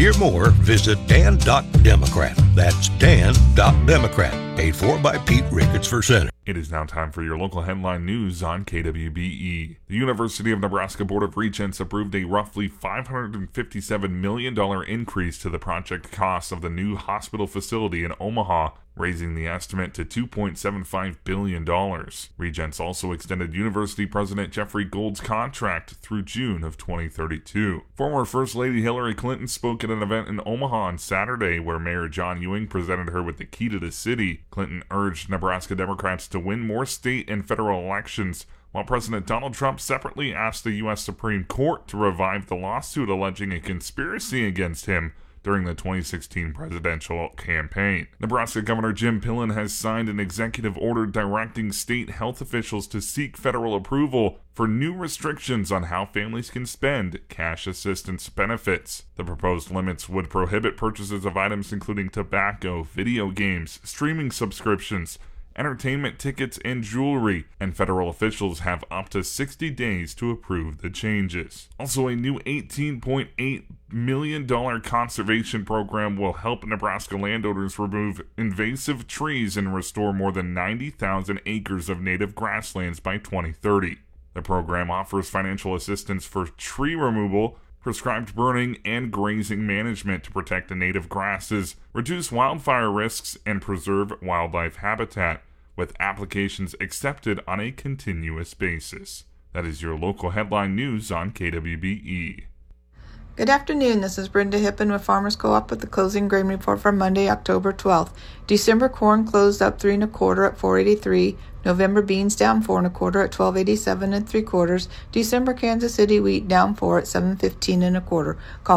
hear more, visit Dan.Democrat. That's Dan.Democrat. Paid for by Pete Ricketts for Center. It is now time for your local headline news on KWBE. The University of Nebraska Board of Regents approved a roughly $557 million increase to the project cost of the new hospital facility in Omaha, raising the estimate to $2.75 billion. Regents also extended University President Jeffrey Gold's contract through June of 2032. Former First Lady Hillary Clinton spoke at an event in Omaha on Saturday where Mayor John Ewing presented her with the key to the city. Clinton urged Nebraska Democrats to win more state and federal elections, while President Donald Trump separately asked the U.S. Supreme Court to revive the lawsuit alleging a conspiracy against him during the 2016 presidential campaign. Nebraska Governor Jim Pillen has signed an executive order directing state health officials to seek federal approval for new restrictions on how families can spend cash assistance benefits. The proposed limits would prohibit purchases of items including tobacco, video games, streaming subscriptions, entertainment tickets, and jewelry, and federal officials have up to 60 days to approve the changes. Also, a new $18.8 million conservation program will help Nebraska landowners remove invasive trees and restore more than 90,000 acres of native grasslands by 2030. The program offers financial assistance for tree removal, prescribed burning, and grazing management to protect the native grasses, reduce wildfire risks, and preserve wildlife habitat, with applications accepted on a continuous basis. That is your local headline news on KWBE. Good afternoon, this is Brenda Hippen with Farmers Co-op with the closing grain report for Monday, October 12th. December corn closed up 3 1/4 at $4.83. November beans down 4 1/4 at $12.87 3/4. December Kansas City wheat down 4 at $7.15 1/4. Call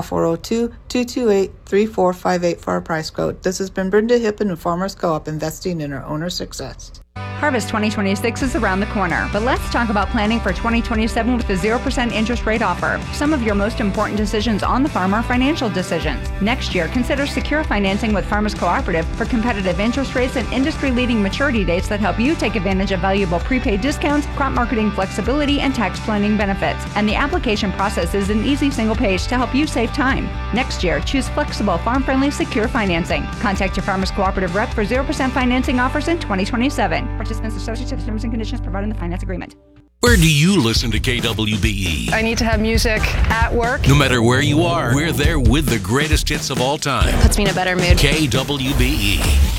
402-228-3458 for our price quote. This has been Brenda Hippen with Farmers Co-op, investing in our owner success. Harvest 2026 is around the corner, but let's talk about planning for 2027 with the 0% interest rate offer. Some of your most important decisions on the farm are financial decisions. Next year, consider secure financing with Farmers Cooperative for competitive interest rates and industry-leading maturity dates that help you take advantage of valuable prepaid discounts, crop marketing flexibility, and tax planning benefits. And the application process is an easy single page to help you save time. Next year, choose flexible, farm-friendly, secure financing. Contact your Farmers Cooperative rep for 0% financing offers in 2027. Participants are subject to the terms and conditions provided in the finance agreement. Where do you listen to KWBE? I need to have music at work. No matter where you are, we're there with the greatest hits of all time. Puts me in a better mood. KWBE.